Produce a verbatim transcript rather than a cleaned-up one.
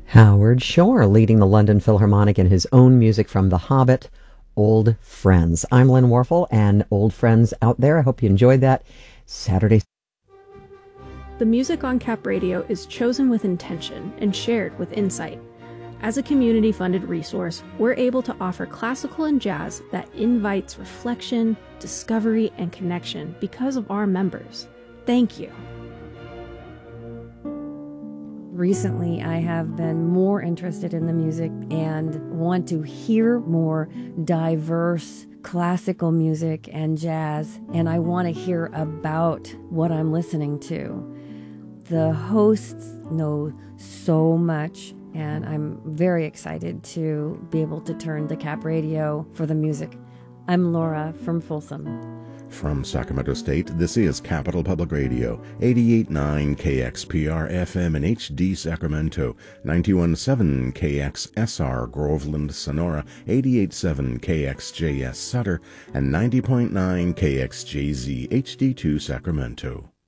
Howard Shore leading the London Philharmonic in his own music from The Hobbit, Old Friends. I'm Lynn Warfel, and Old Friends out there, I hope you enjoyed that. Saturday. The music on Cap Radio is chosen with intention and shared with insight. As a community-funded resource, we're able to offer classical and jazz that invites reflection, discovery, and connection because of our members. Thank you. Recently, I have been more interested in the music and want to hear more diverse classical music and jazz, and I want to hear about what I'm listening to. The hosts know so much, and I'm very excited to be able to turn to Cap Radio for the music. I'm Laura from Folsom. From Sacramento State, this is Capital Public Radio, eighty-eight point nine K X P R F M in H D Sacramento, ninety-one point seven K X S R Groveland, Sonora, eighty-eight point seven K X J S Sutter, and ninety point nine K X J Z H D two Sacramento.